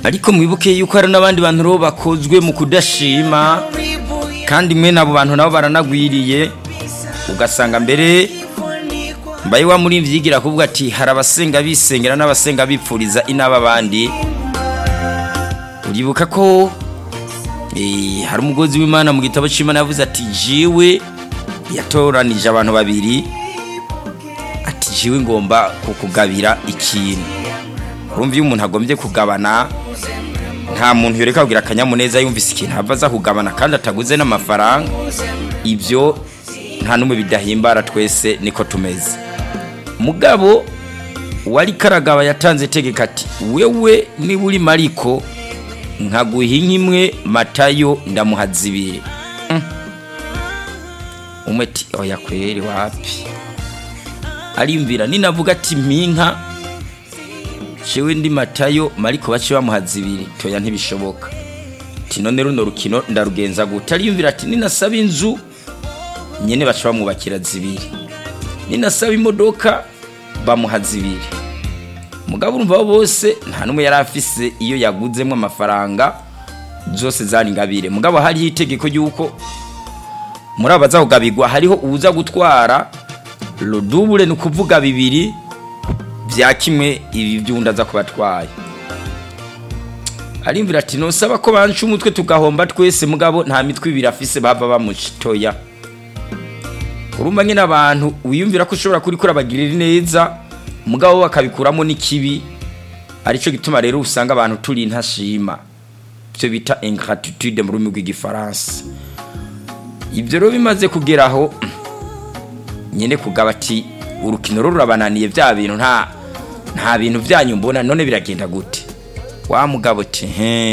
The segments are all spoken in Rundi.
ariko mwibuke yuko hari n'abandi bantu ro bakozwe mu kudashima kandi mwe nabo bantu nabo baranagwiriye ugasanga mbere mbaye wa muri mvyigira kuvuga ati hari abasenga bisengera n'abasenga bipfuriza inaba bandi uribuka ko hari umugozi w'Imana mu gitabo c'Imana yavuze ati jiwe yatoranije abantu babiri ati jiwe ngomba kukugabira ikintu urumva iyo umuntu agombye kugabana nta muntu yoreka kugira akanyamuneza yumvise ikintu avaza kugabana kandi ataguze n'amafaranga ibyo nta numwe bidahimbara twese niko tumeze mugabo wari karagaba yatanze tegeka ati wewe ni buri Mariko nkaguha inkimwe Matayo ndamuhazibire umeti oya kweri wapi arimvira ninavuga ati mpinka jewe ndi Matayo Mariko bace bamuhazibire toya ntibishoboka ati none runo rukino ndarugenza gute arimvira ati ninasaba inzu nyene baca bamwubakira zibiri ninasaba imodoka bamuhazibire mugabo urumva bose nta numwe yari afise iyo yaguzemwe amafaranga zose zari ngabire mugabo hari itegeko yuko muri abaza kugabirwa hariho uza gutwara lo double ni kuvuga bibiri bya kimwe ibi byunda za kubatwaye arimvira ati no saba ko bancu umutwe tugahomba twese mugabo nta mitwe ibiri afise baba bamucitoya urumva nyine abantu wiyumvira ko ushobora kuri kurabagirira neza mugabo bakabikuramo n'ikibi arico gituma rero usanga abantu turi ntashima byo bita ingratitude mu rurimi rw'igifaransa ibyo rero bimaze kugeraho nyene kugabati urukino rurabananiye bya bintu nta bintu byanyu mbona none biragenda gute wa mugabo ati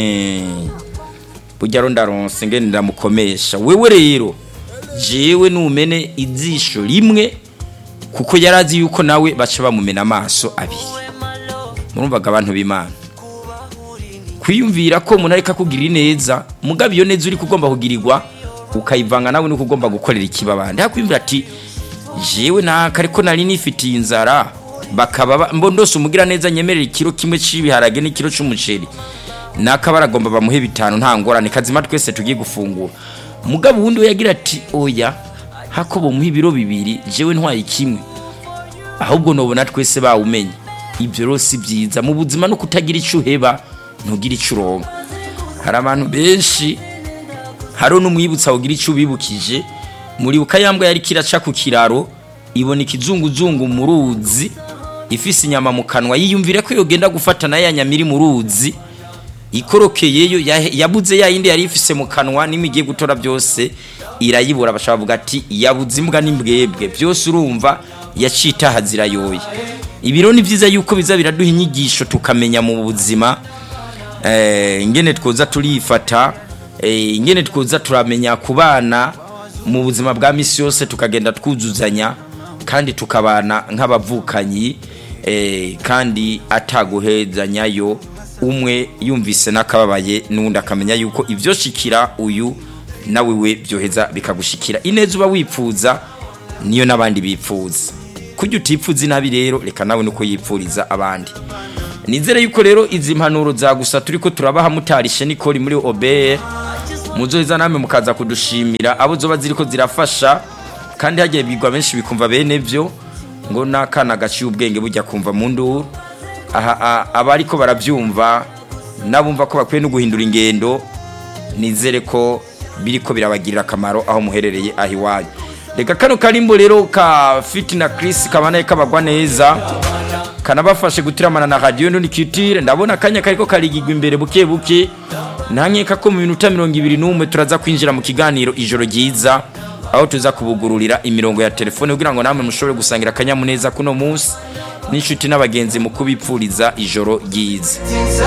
burya rondaronse ngene ndamukomesha wewe rero jewe numene izisho rimwe kuko yarazi yuko nawe baca bamumena amaso abiri murumvaga abantu b'Imana kwiyumvira ko umuntu areka kugira neza mugabo iyo neza uri kugomba kugirirwa ukayivanga nawe nuko ugomba gukorera ikibabandi hakwimvira ati jewe nakariko nari nifitiye inzara bakaba mbondose umugira neza nyemerera ikiro kimwe c'ibiharage n'ikiro c'umuceri nakabaragomba bamuhe bitanu nta ngorane kazima twese tugiye gufungura mugabo wundi we yagira ati oya hako bo muhibiro bibiri jewe ntwaye kimwe ahubwo nobona twese bawumenye ibyo rose byiza mu buzima no kutagira ico heba ntugira ico uronka hari abantu benshi haro n'umwibutsa ugira ico bibukije muri ukayambwa yari kiraca ku kiraro ibona ikizunguzungu mu ruzi ifise inyama mu kanwa yiyumvira ko yogenda gufata na ya nyamiri mu ruzi ikorokeyeyo yabuze ya yindi yari ifise mu kanwa n'imigiye gutora byose irayibura bashavuga ati yabuze imbwa n'imbwebwe byose urumva yacita hazira yoye ibiro ni byiza yuko biza biraduha inyigisho tukamenya mu buzima ingene twoza turifata ingene twoza turamenya kubana mu buzima bwa misi yose tukagenda twuzuzanya kandi tukabana nk'abavukanyi kandi ataguhezanyayo umwe yumvise nakababaye nundi akamenya yuko ivyo shikira uyu nawe we byoheza bikagushikira ineza uba wipfuza niyo nabandi bipfuza kujya utipfuza nabi rero reka nawe nuko yipfuriza abandi nizere yuko rero izi mpanuro za gusa turiko turabaha mutarishe nikori muri OBR muzoheza namwe mukaza kudushimira abo zoba ziriko zirafasha kandi hagiye bigwa benshi bikumva bene byo ngo nakana gaciye ubwenge bujya kumva mu nduru abariko baravyumva nabumva ko bakwiye no guhindura ingendo nizere ko biriko birabagirira akamaro aho muherereye ahi wanyu reka kano karimbo rero ka Fit na Chris kabanaye kabagwa neza kanabafashe gutiramana na radio Ndundi Culture ndabona kanya kariko karigirwa imbere buke buke nankeka ko mu minota 21 turaza kwinjira mu kiganiro ijoro ryiza aho tuza kubugururira imirongo ya telefone kugira ngo namwe mushobore gusangira akanyamuneza kuno munsi n'inshuti n'abagenzi mu kubipfuriza ijoro ryiza